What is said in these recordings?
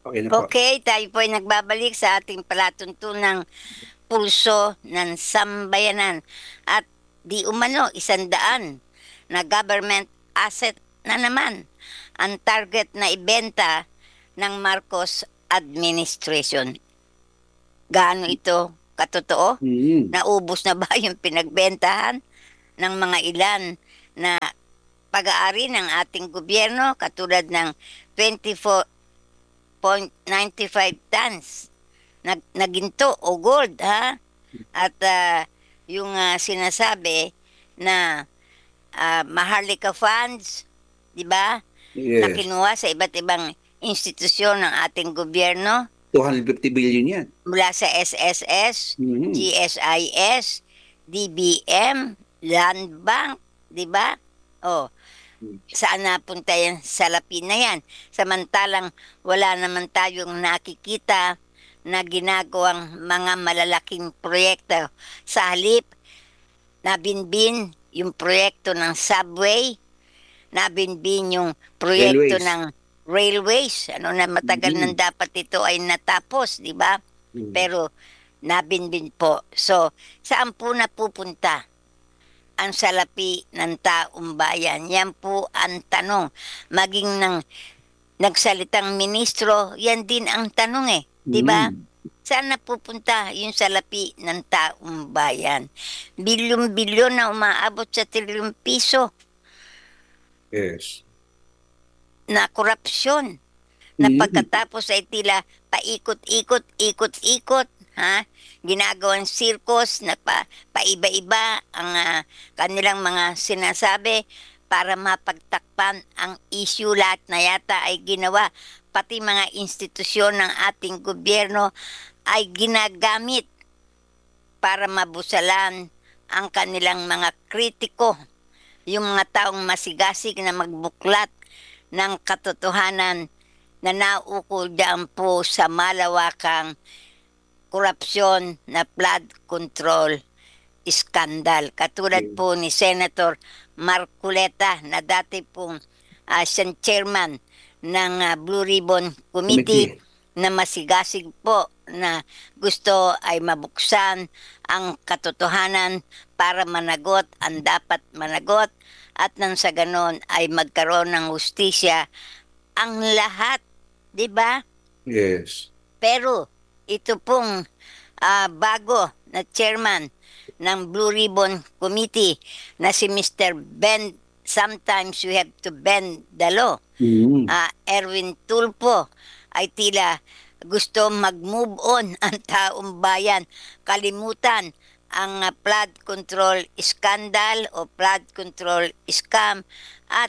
Okay na po. Okay, tayo po ay nagbabalik sa ating palatuntunang pulso ng sambayanan. At di umano, 100 na government asset na naman ang target na ibenta ng Marcos administration. Gaano ito katotoo? Mm. Naubos na ba yung pinagbentahan ng mga ilan na pag-aari ng ating gobyerno katulad ng 24.95 tons na ginto o gold, ha? At yung sinasabi na Maharlika funds, di ba? Na Yes. kinuha sa iba't ibang institusyon ng ating gobyerno 250 billion yan. mula sa SSS, Mm. GSIS, DBM, Land Bank, di ba? Oh, saan napunta yan? Salapi na yan. Samantalang wala naman tayong nakikita na ginagawang mga malalaking proyekto. Sa halip, nabinbin yung proyekto ng subway, nabinbin yung proyekto Railways. ng railways. Ano na matagal nang Mm. dapat ito ay natapos, di ba? Mm. Pero nabinbin po. So, saan po napupunta ang salapi ng taong bayan? Yan po ang tanong. Maging ng nagsalitang ministro, yan din ang tanong eh. Di ba? Mm. Saan napupunta yung salapi ng taong bayan? Bilyon-bilyon na umaabot sa trilyong piso Yes. na korupsyon na Mm. pagkatapos ay tila paikot-ikot, ikot-ikot, ha? Ginagawang sirkos na paiba-iba ang kanilang mga sinasabi para mapagtakpan ang issue. Lahat na yata ay ginawa. Pati mga institusyon ng ating gobyerno ay ginagamit para mabusalan ang kanilang mga kritiko, yung mga taong masigasig na magbuklat ng katotohanan na naukol diyan po sa malawakang korupsyon na flood control scandal. Katulad Mm. po ni Senator Marculeta na dati pong siyang chairman ng Blue Ribbon Committee Committee. na masigasig po na gusto ay mabuksan ang katotohanan para managot ang dapat managot at nang sa ganon ay magkaroon ng hustisya ang lahat, 'di ba? Yes. Pero ito pong bago na chairman ng Blue Ribbon Committee na si Mr. Ben, sometimes you have to bend the law. Mm. Erwin Tulfo ay tila gusto mag-move on ang taong bayan. Kalimutan ang flood control scandal o flood control scam at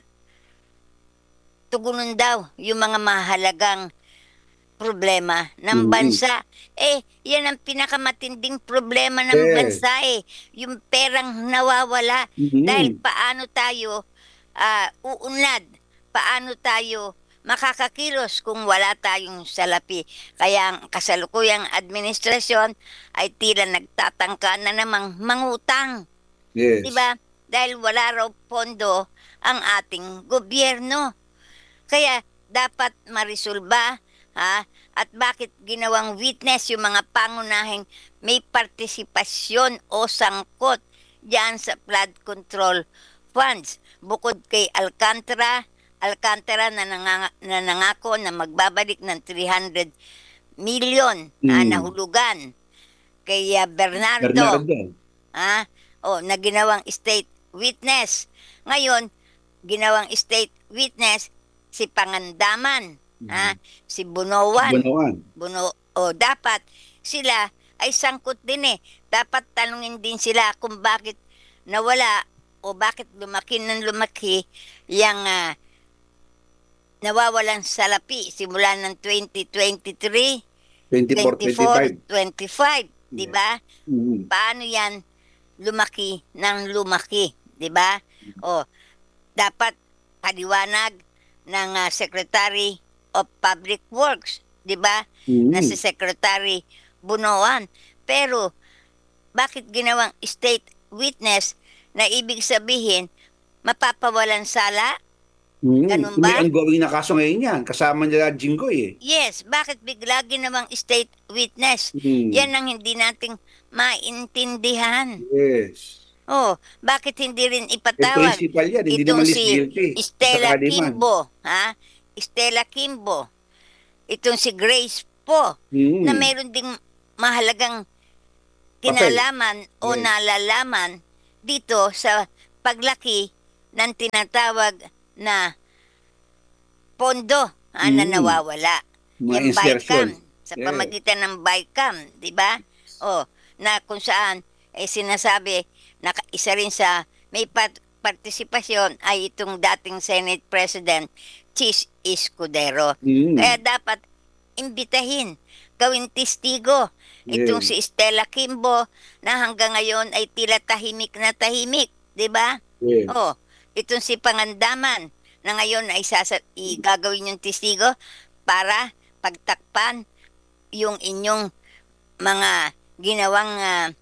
tugunan daw yung mga mahalagang problema ng Mm. bansa. Yan ang pinakamatinding problema ng Yes. bansa eh. Yung perang nawawala. Dahil Mm. paano tayo uunlad? Paano tayo makakakilos kung wala tayong salapi? Kaya ang kasalukuyang administrasyon ay tila nagtatangka na namang mangutang. Di Yes. ba? Dahil wala raw pondo ang ating gobyerno. Kaya dapat marisolba, ha? At bakit ginawang witness yung mga pangunahing may partisipasyon o sangkot diyan sa flood control funds. Bukod kay Alcantara na nangako na magbabalik ng 300 million na Mm. nahulugan. Kay Bernardo, Bernardo. ha? Na ginawang state witness. Ngayon, ginawang state witness si Pangandaman, Mm. ha? Si Bunowan. Bunuan. Dapat sila ay sangkot din eh. Dapat tanungin din sila kung bakit nawala o bakit lumaki ng lumaki yung nawawalan salapi simula ng 2023, 24, 24, 25. 25, di Yes. ba? Mm. Paano yan lumaki ng lumaki, di ba? O, dapat paliwanag ng Secretary of Public Works, di ba? Na si Mm. Secretary Bunoan. Pero, bakit ginawang state witness na ibig sabihin, mapapawalan sala Ganun May ba? ongoing na kaso ngayon yan. Kasama nila Jinggoy eh. Yes, bakit bigla ginawang state witness? Mm. Yan ang hindi nating maintindihan. Yes. Oh, bakit hindi rin Eh, ipatawag principal yan. Hindi itong naman list si guilty. Stella Sakali man. Kimbo, ha? Stella Kimbo. Itong si Grace po na Mm. mayroon ding mahalagang Papel. kinalaman o Yes. nalalaman dito sa paglaki ng tinatawag na pondo na Mm. nawawala. Mga Yung insertion. BICAM, sa Yes. pamagitan ng BICAM, di ba? O, na kung saan sinasabi na isa rin sa may partisipasyon ay itong dating Senate President Chis Escudero. Mm. Kaya dapat imbitahin, gawing testigo itong Yes. si Stella Kimbo na hanggang ngayon ay tila tahimik na tahimik, di ba? Yes. Oh, itong si Pangandaman na ngayon ay gagawin yung testigo para pagtakpan yung inyong mga ginawang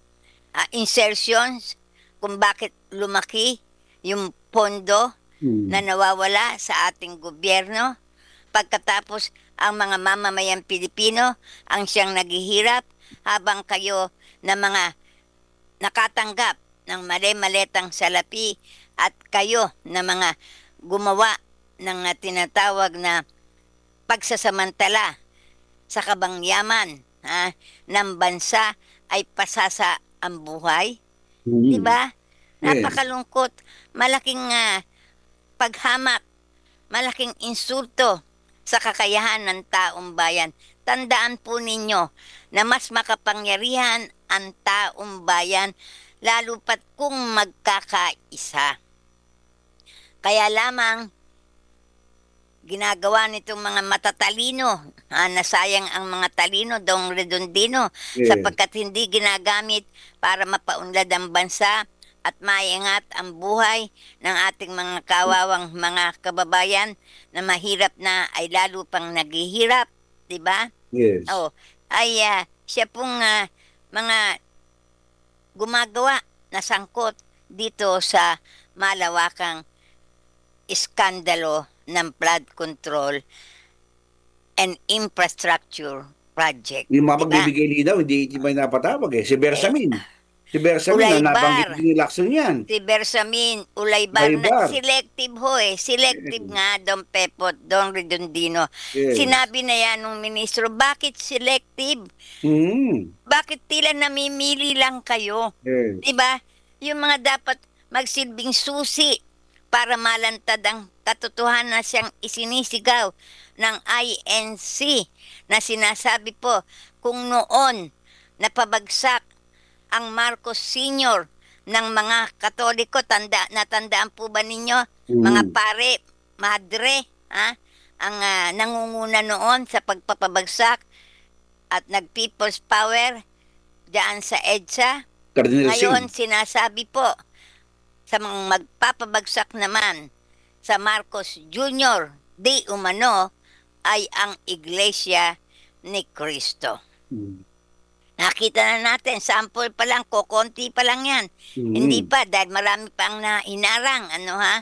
insertions kung bakit lumaki yung pondo Mm. na nawawala sa ating gobyerno. Pagkatapos ang mga mamamayang Pilipino ang siyang naghihirap habang kayo na mga nakatanggap ng mali-maletang salapi at kayo na mga gumawa ng tinatawag na pagsasamantala sa kabangyaman ng bansa ay pasasa ang buhay. Mm. Di ba? Yes. Napakalungkot. Malaking paghamak, malaking insulto sa kakayahan ng taong bayan. Tandaan po ninyo na mas makapangyarihan ang taong bayan lalo pat kung magkakaisa. Kaya lamang ginagawa nitong mga matatalino, nasayang ang mga talino, Dong Redondino, Yes. sapagkat hindi ginagamit para mapaunlad ang bansa at maiangat ang buhay ng ating mga kawawang mga kababayan na mahirap na ay lalo pang naghihirap, di ba? Yes. Oh, ay siya pong mga gumagawa na sangkot dito sa malawakang iskandalo ng flood control and infrastructure project. Yung mga Diba? pagbibigay linaw, hindi ba napatawag eh. Si Bersamin. Si Bersamin, Ulaybar. na nabanggit ni Lacson yan. Si Bersamin, Ulaybar, Ulaybar. selective ho eh. Selective nga, Don Pepot, Don Redondino. Yes. Sinabi na yan ng ministro, bakit selective? Mm. Bakit tila namimili lang kayo? Yes. Diba? Yung mga dapat magsilbing susi para malantad ang katotohanan na siyang isinisigaw ng INC na sinasabi po kung noon napabagsak ang Marcos Sr. ng mga Katoliko, natandaan po ba ninyo? Mga pare, madre, ang nangunguna noon sa pagpapabagsak at nag-people's power diyan sa EDSA. Cardinal Ngayon, Sin. sinasabi po sa mga magpapabagsak naman sa Marcos Jr. di umano ay ang Iglesia ni Cristo. Mm. Nakita na natin, sample pa lang, kokonti pa lang yan. Mm. Hindi pa, dahil marami pang hinarang,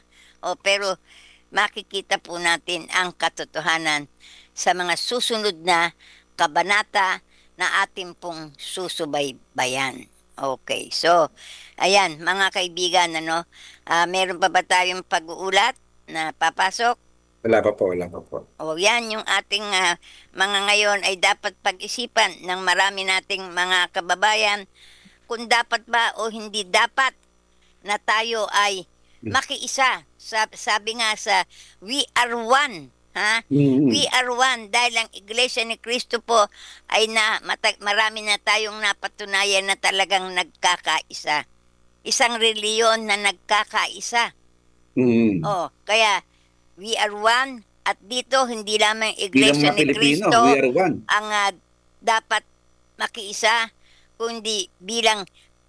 pero makikita po natin ang katotohanan sa mga susunod na kabanata na ating pong susubaybayan. Okay, so, ayan, mga kaibigan, meron pa ba tayong pag-uulat na papasok? Wala pa po, wala pa po. O yan, yung ating mga ngayon ay dapat pag-isipan ng marami nating mga kababayan kung dapat ba o hindi dapat na tayo ay makiisa. Sabi nga sa We Are One, Mm. We are one dahil ang Iglesia ni Cristo po ay marami na tayong napatunayan na talagang nagkakaisa. Isang reliyon na nagkakaisa. Mm. Kaya we are one at dito hindi lamang Bilang Iglesia mga ni Pilipino, Cristo we are one. ang dapat makiisa, kundi bilang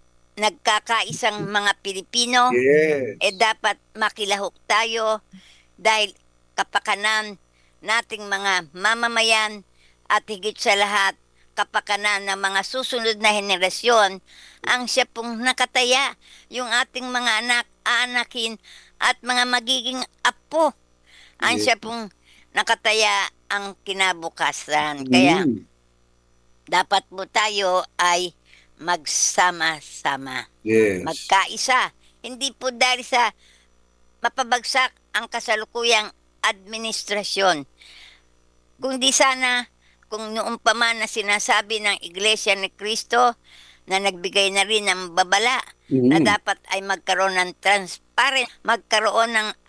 nagkakaisang mga Pilipino, Yes. dapat makilahok tayo dahil kapakanan nating mga mamamayan at higit sa lahat kapakanan ng mga susunod na henerasyon ang siya pong nakataya yung ating mga anak, aanakin at mga magiging apo ang Yes. siya pong nakataya ang kinabukasan. Kaya Mm. dapat po tayo ay magsama-sama, Yes. magkaisa. Hindi po dahil sa mapabagsak ang kasalukuyang administrasyon, kundi sana kung noong pa man na sinasabi ng Iglesia ni Cristo na nagbigay na rin ng babala na Mm. dapat ay magkaroon ng transparent, magkaroon ng